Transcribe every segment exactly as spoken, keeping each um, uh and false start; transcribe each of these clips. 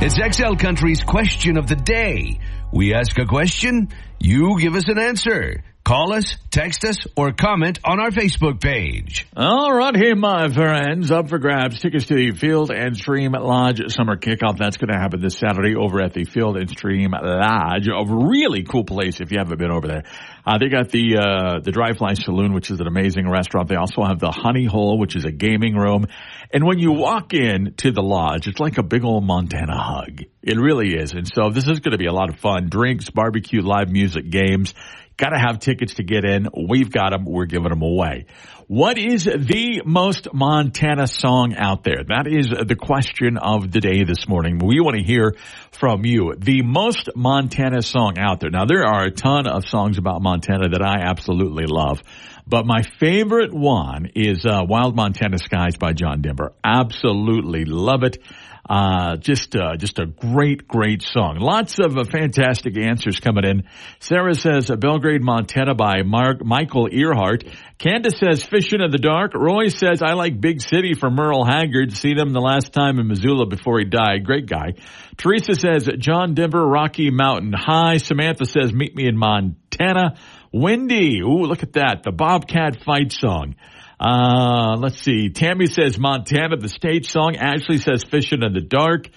It's X L Country's question of the day. We ask a question, you give us an answer. Call us, text us, or comment on our Facebook page. All right, hey, my friends. Up for grabs. Tickets to the Field and Stream Lodge Summer Kickoff. That's going to happen this Saturday over at the Field and Stream Lodge. A really cool place if you haven't been over there. Uh, they got the uh, the Dry Fly Saloon, which is an amazing restaurant. They also have the Honey Hole, which is a gaming room. And when you walk in to the lodge, it's like a big old Montana hug. It really is. And so this is going to be a lot of fun. Drinks, barbecue, live music, games. Got to have tickets to get in. We've got them. We're giving them away. What is the most Montana song out there? That is the question of the day this morning. We want to hear from you. The most Montana song out there. Now, there are a ton of songs about Montana that I absolutely love. But my favorite one is uh, Wild Montana Skies by John Denver. Absolutely love it. Uh, just, uh, just a great, great song. Lots of uh, fantastic answers coming in. Sarah says uh, Belgrade, Montana by Mark, Michael Earhart. Candace says Fishing in the Dark. Roy says I like Big City from Merle Haggard. See them the last time in Missoula before he died. Great guy. Teresa says John Denver, Rocky Mountain High. Samantha says Meet Me in Montana. Wendy, ooh, look at that. The Bobcat Fight song. Uh, let's see. Tammy says Montana, the state song. Ashley says Fishing in the Dark.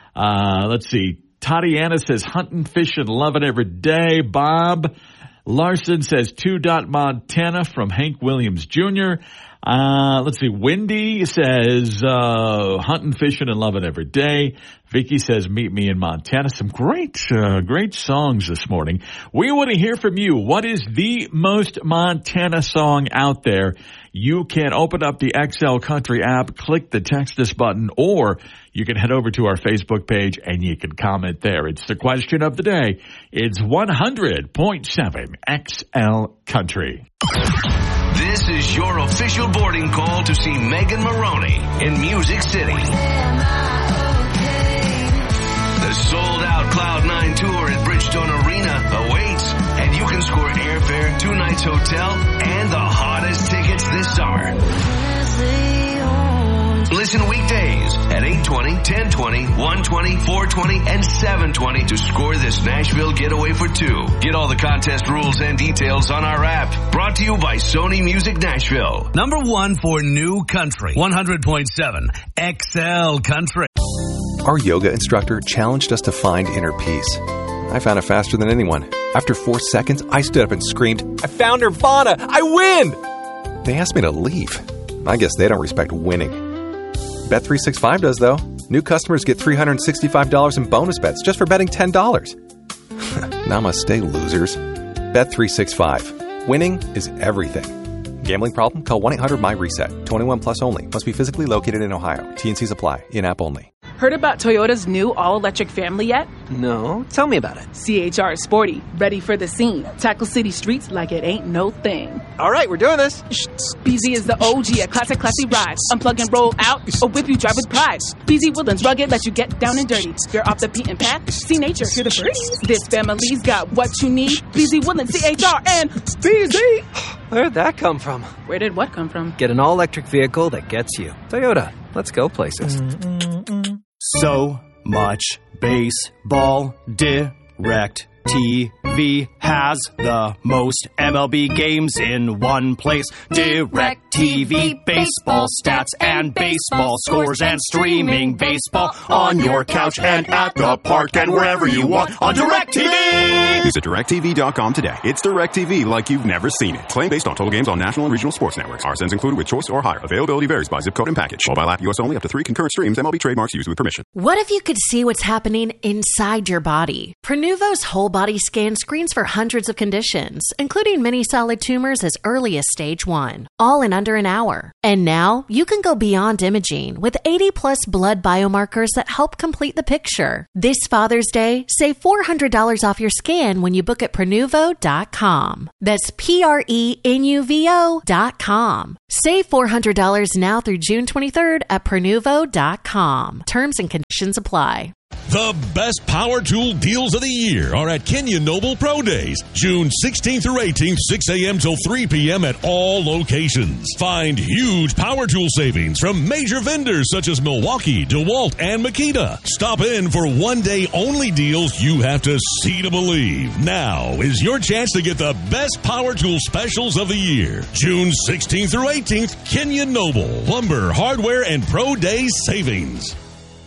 Uh, let's see. Tatiana says Hunting, Fishing, Loving Every Day. Bob Larson says Two Dot Montana from Hank Williams Junior Uh, let's see. Wendy says, uh, Hunting, Fishing, and Loving Every Day. Vicky says, Meet Me in Montana. Some great, uh, great songs this morning. We want to hear from you. What is the most Montana song out there? You can open up the X L Country app, click the text us button, or you can head over to our Facebook page and you can comment there. It's the question of the day. It's one hundred point seven X L Country. This is your official boarding call to see Megan Maroney in Music City. The sold-out Cloud nine tour at Bridgestone Arena awaits, and you can score airfare, two nights hotel, and the hottest tickets this summer. Listen weekdays at eight twenty, ten twenty, one twenty, four twenty, and seven twenty to score this Nashville getaway for two. Get all the contest rules and details on our app. Brought to you by Sony Music Nashville. Number one for new country. one hundred point seven X L Country. Our yoga instructor challenged us to find inner peace. I found it faster than anyone. After four seconds, I stood up and screamed, I found Nirvana! I win! They asked me to leave. I guess they don't respect winning. Bet three sixty-five does, though. New customers get three hundred sixty-five dollars in bonus bets just for betting ten dollars. Namaste, losers. Bet three sixty-five. Winning is everything. Gambling problem? Call one eight hundred my reset. twenty-one plus only. Must be physically located in Ohio. T N Cs apply. In-app only. Heard about Toyota's new all-electric family yet? No. Tell me about it. C H R is sporty, ready for the scene. Tackle city streets like it ain't no thing. All right, we're doing this. Shh, B Z is the O G, a classic, classy ride. Unplug and roll out, or whip you drive with pride. B Z Woodlands rugged, let you get down and dirty. You're off the beaten path, see nature, hear the birdies. This family's got what you need. B Z Woodlands, C H R, and B Z. Where'd that come from? Where did what come from? Get an all-electric vehicle that gets you. Toyota, let's go places. Mm-mm-mm. So much baseball. Direct T V has the most M L B games in one place. Direct T V, baseball stats and baseball scores and streaming baseball on your couch and at the park and wherever you want on DirecTV. Visit direct T V dot com today. It's DirecTV like you've never seen it. Claim based on total games on national and regional sports networks. R S Ns included with choice or higher. Availability varies by zip code and package. Mobile app U S only, up to three concurrent streams. M L B trademarks used with permission. What if you could see what's happening inside your body? Prenuvo's whole body scan screens for hundreds of conditions, including many solid tumors as early as stage one, all in under an hour. And now you can go beyond imaging with eighty plus blood biomarkers that help complete the picture. This Father's Day, save four hundred dollars off your scan when you book at Prenuvo dot com. That's P R E N U V O dot com. Save four hundred dollars now through June twenty-third at Prenuvo dot com. Terms and conditions apply. The best power tool deals of the year are at Kenyon Noble Pro Days, June sixteenth through eighteenth, six a.m. till three p.m. at all locations. Find huge power tool savings from major vendors such as Milwaukee, DeWalt, and Makita. Stop in for one-day only deals you have to see to believe. Now is your chance to get the best power tool specials of the year. June sixteenth through eighteenth, Kenyon Noble, lumber, hardware, and Pro Days savings.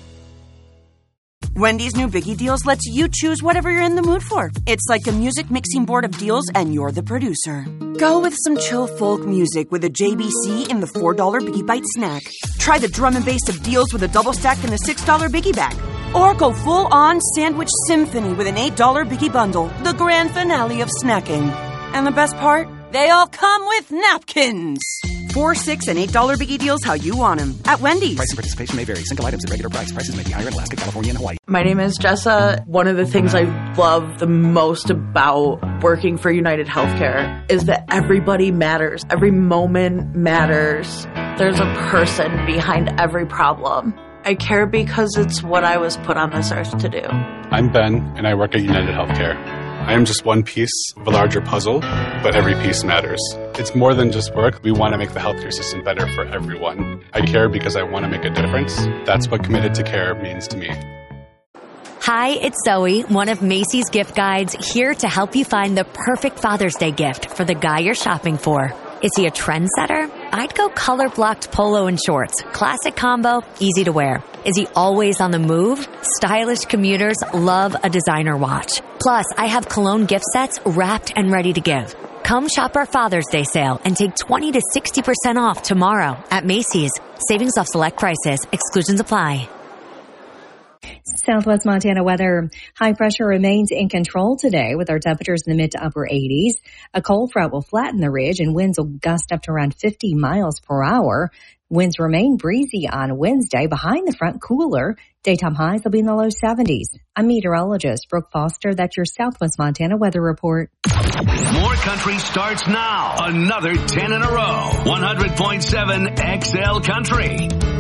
Wendy's new Biggie Deals lets you choose whatever you're in the mood for. It's like a music mixing board of deals, and you're the producer. Go with some chill folk music with a J B C in the four dollar Biggie Bite snack. Try the drum and bass of deals with a double stack in the six dollar Biggie bag. Or go full-on sandwich symphony with an eight dollar Biggie bundle, the grand finale of snacking. And the best part? They all come with napkins. Four, six, and eight dollar Biggie Deals how you want them at Wendy's. Price and participation may vary. Single items at regular price. Prices may be higher in Alaska, California, and Hawaii. My name is Jessa. One of the things I love the most about working for United Healthcare is that everybody matters. Every moment matters. There's a person behind every problem. I care because it's what I was put on this earth to do. I'm Ben, and I work at United Healthcare. I am just one piece of a larger puzzle, but every piece matters. It's more than just work. We want to make the healthcare system better for everyone. I care because I want to make a difference. That's what Committed to Care means to me. Hi, it's Zoe, one of Macy's gift guides, here to help you find the perfect Father's Day gift for the guy you're shopping for. Is he a trendsetter? I'd go color-blocked polo and shorts. Classic combo, easy to wear. Is he always on the move? Stylish commuters love a designer watch. Plus, I have cologne gift sets wrapped and ready to give. Come shop our Father's Day sale and take twenty to sixty percent off tomorrow at Macy's. Savings off select prices. Exclusions apply. Southwest Montana weather. High pressure remains in control today with our temperatures in the mid to upper eighties. A cold front will flatten the ridge and winds will gust up to around fifty miles per hour. Winds remain breezy on Wednesday. Behind the front, cooler. Daytime highs will be in the low seventies. I'm meteorologist Brooke Foster. That's your Southwest Montana weather report. More country starts now. Another ten in a row. one hundred point seven X L Country.